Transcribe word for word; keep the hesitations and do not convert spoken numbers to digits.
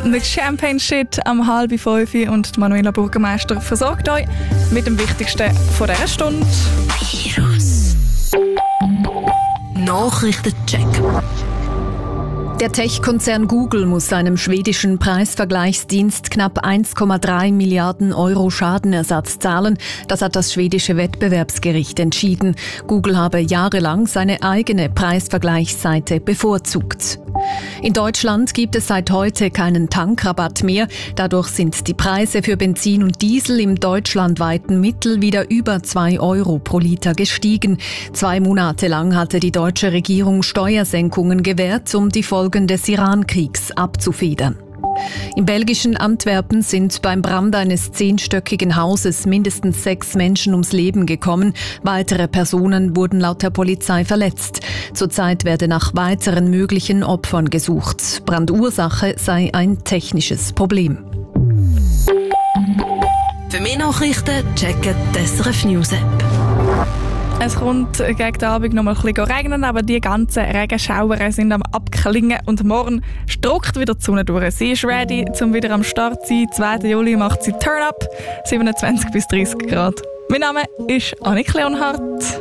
Mit Champagne Shit am halb fünf und Manuela Bürgermeister versorgt euch mit dem Wichtigsten von dieser Stunde. Virus. Nachrichtencheck. Der Tech-Konzern Google muss seinem schwedischen Preisvergleichsdienst knapp eins Komma drei Milliarden Euro Schadenersatz zahlen. Das hat das schwedische Wettbewerbsgericht entschieden. Google habe jahrelang seine eigene Preisvergleichsseite bevorzugt. In Deutschland gibt es seit heute keinen Tankrabatt mehr. Dadurch sind die Preise für Benzin und Diesel im deutschlandweiten Mittel wieder über zwei Euro pro Liter gestiegen. Zwei Monate lang hatte die deutsche Regierung Steuersenkungen gewährt, um die Folgen des Iran-Kriegs abzufedern. Im belgischen Antwerpen sind beim Brand eines zehnstöckigen Hauses mindestens sechs Menschen ums Leben gekommen. Weitere Personen wurden laut der Polizei verletzt. Zurzeit werde nach weiteren möglichen Opfern gesucht. Brandursache sei ein technisches Problem. Für mehr Nachrichten checken die S R F News App. Es kommt gegen den Abend noch mal ein bisschen regnen, aber die ganzen Regenschauer sind am Abklingen und morgen struckt wieder die Sonne durch. Sie ist ready, um wieder am Start zu sein. zweiten Juli macht sie Turn-Up, siebenundzwanzig bis dreißig Grad. Mein Name ist Annik Leonhardt.